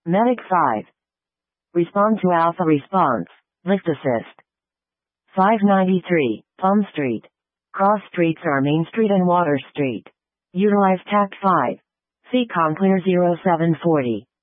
Medic 5. Respond to alpha response. Lift assist. 593, Plum Street. Cross streets are Main Street and Water Street. Utilize TACT 5. CCOM clear 0740.